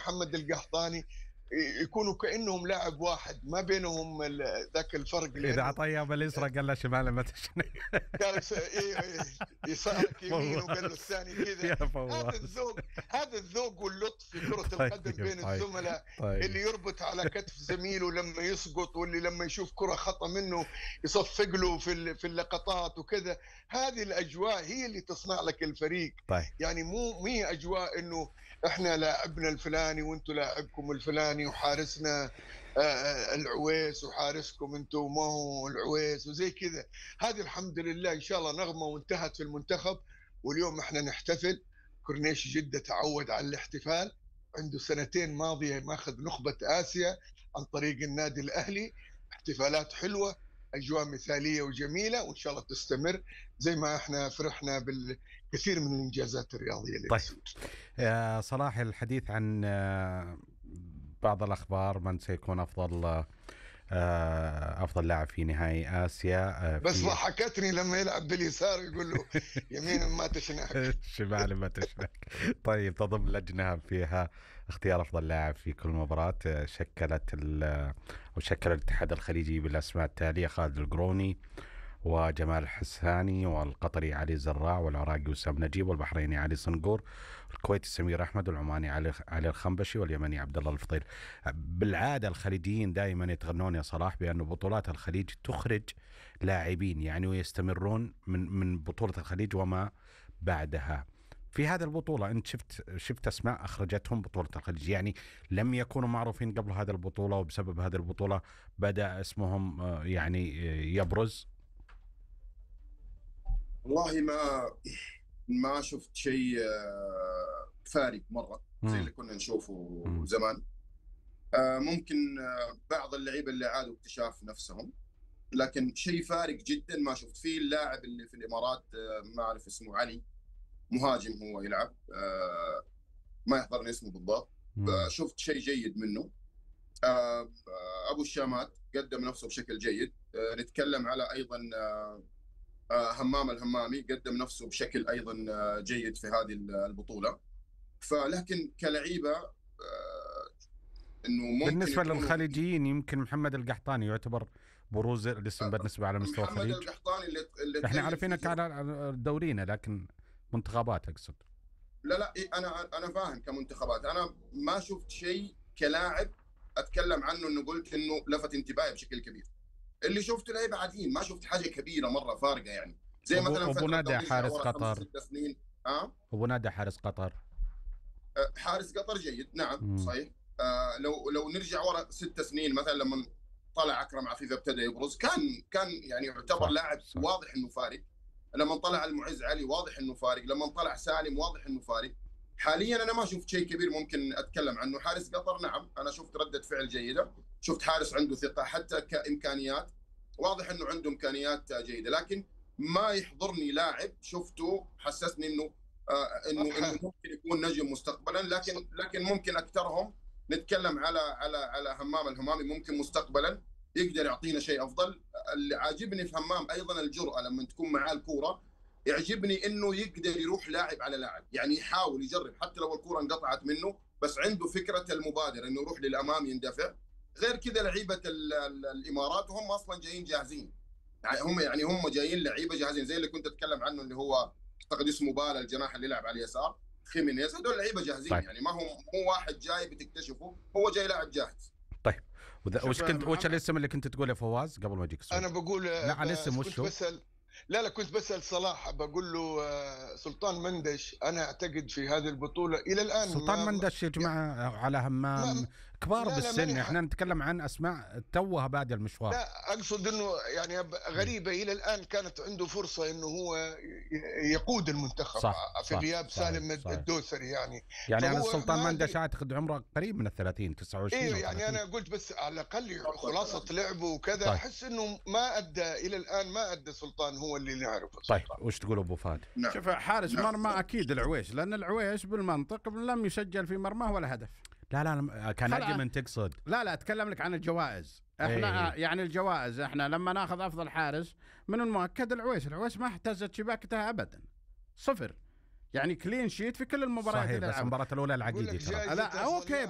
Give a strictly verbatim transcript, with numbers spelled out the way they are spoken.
محمد القحطاني يكونوا كأنهم لاعب واحد، ما بينهم ال ذاك الفرق. إذا عطيه باليسرى قال له شمال ما تشني. قال يسارك يمين وقال له الثاني كذا. هذا الذوق، هذا الذوق واللطف في كرة القدم بين الزملاء، اللي يربط على كتف زميله لما يسقط، واللي لما يشوف كرة خطأ منه يصفق له في في اللقطات وكذا. هذه الأجواء هي اللي تصنع لك الفريق. طيب. يعني مو مي أجواء إنه إحنا لاعبنا الفلاني وأنتم لاعبكم الفلاني وحارسنا العويس وحارسكم أنتم ما هو العويس وزي كذا. هذه الحمد لله إن شاء الله نغمة وانتهت في المنتخب، واليوم إحنا نحتفل. كورنيش جدة تعود على الاحتفال، عنده سنتين ماضية ماخذ نخبة آسيا عن طريق النادي الأهلي. احتفالات حلوة، أجواء مثالية وجميلة، وإن شاء الله تستمر زي ما إحنا فرحنا بالكثير من الإنجازات الرياضية اللي طيب. يا صلاح، الحديث عن بعض الأخبار، من سيكون أفضل أفضل لاعب في نهائي آسيا. بس ضحكتني لما يلعب باليسار يقول له يمين ما تشنك شمال ما تشنك. طيب، تضم لجنة فيها اختيار أفضل لاعب في كل مباراة. شكلت أو شكل الاتحاد الخليجي بالأسماء التالية: خالد القروني، وجمال الحساني، والقطري علي زراع، والعراقي وسام نجيب، والبحريني علي صنقور، الكويتي سمير أحمد، والعماني علي علي الخنبشي، واليمني عبد الله الفطير. بالعادة الخليجيين دائما يتغنون يا صلاح بأن بطولات الخليج تخرج لاعبين يعني ويستمرون من من بطولة الخليج وما بعدها. في هذه البطولة أنت شفت شفت أسماء أخرجتهم بطولة الخليج، يعني لم يكونوا معروفين قبل هذه البطولة، وبسبب هذه البطولة بدأ اسمهم يعني يبرز. والله ما ما شفت شيء فارق مرة زي اللي كنا نشوفه زمان. ممكن بعض اللعيبة اللي عادوا اكتشاف نفسهم، لكن شيء فارق جدا ما شفت فيه. اللاعب اللي في الإمارات ما أعرف اسمه، علي، مهاجم هو يلعب، ما يحضرني اسمه بالضبط. شفت شيء جيد منه. أبو الشامات قدم نفسه بشكل جيد. نتكلم على أيضا همام الهمامي قدم نفسه بشكل أيضا جيد في هذه البطولة. فلكن كلعيبة إنه ممكن بالنسبة للخليجيين يمكن محمد القحطاني يعتبر بروز الاسم بالنسبة على مستوى الخليج. محمد القحطاني اللي, اللي احنا عارفينك على دورينا، لكن منتخبات أقصد. لا لا أنا أنا فاهم كمنتخبات. أنا ما شفت شيء كلاعب أتكلم عنه إنه قلت إنه لفت انتباهي بشكل كبير. اللي شفته لعيبه عاديين، ما شفت حاجه كبيره مره فارقه يعني. زي أبو مثلا ابو نادى حارس قطر. ست سنين ها ابو نادى حارس قطر. أه حارس قطر جيد، نعم. مم. صحيح. أه لو لو نرجع ورا ست سنين مثلا لما طلع اكرم عفيفه ابتدى يبرز، كان كان يعني يعتبر لاعب واضح انه فارق. لما طلع المعز علي واضح انه فارق. لما طلع سالم واضح انه فارق. حاليا انا ما شفت شيء كبير ممكن اتكلم عنه. حارس قطر نعم انا شفت ردة فعل جيدة، شفت حارس عنده ثقة حتى كامكانيات، واضح انه عنده امكانيات جيدة، لكن ما يحضرني لاعب شفته حسسني انه آه انه انه ممكن يكون نجم مستقبلا. لكن لكن ممكن اكثرهم نتكلم على على على همام الهمامي، ممكن مستقبلا يقدر يعطينا شيء افضل. اللي عاجبني في همام ايضا الجرأة لما تكون معاه الكورة. يعجبني انه يقدر يروح لاعب على لاعب، يعني يحاول يجرب حتى لو الكرة انقطعت منه، بس عنده فكرة المبادرة انه يروح للامام يندفع. غير كذا لعيبة الامارات وهم اصلا جايين جاهزين، يعني هم يعني هم جايين لعيبة جاهزين، زي اللي كنت اتكلم عنه اللي هو اعتقد اسمه بالا الجناح اللي يلعب على اليسار، خيمينيز. هذول لعيبة جاهزين. طيب. يعني ما هو مو واحد جاي بتكتشفه، هو جاي لاعب جاهز. طيب وش كنت وش الاسم اللي كنت تقوله فواز قبل ما اجيك السؤال؟ انا بقول لا على الاسم وش هو؟ لا لا كنت بسأل صلاح، بقول له سلطان مندش. أنا أعتقد في هذه البطولة إلى الآن سلطان مندش يا جماعة على همام كبار لا بالسن. لا احنا نتكلم عن أسماء توها بادئ المشوار. لا أقصد إنه يعني غريبة إلى الآن كانت عنده فرصة إنه هو يقود المنتخب. صح في غياب سالم الدوسري يعني. يعني أنا سلطان مندش أعتقد عمره قريب من الثلاثين تسعة وعشرين. إيه يعني أنا قلت بس على الأقل خلاصة لعبه وكذا. طيب. أحس إنه ما أدى إلى الآن، ما أدى سلطان هو اللي نعرفه. طيب وش تقول أبو فهد؟ نعم. شوف حارس نعم. مرمى أكيد العويش، لأن العويش بالمنطق لم يسجل في مرماه ولا هدف. لا لا كان أجمل تقصد. لا لا أتكلم لك عن الجوائز. احنا ايه. يعني الجوائز احنا لما ناخذ أفضل حارس من المؤكد العويش. العويش ما احتزت شباكتها أبدا، صفر، يعني كلين شيت في كل المباريات. صحيح بس المباراة الأولى العقيدي. لا أوكي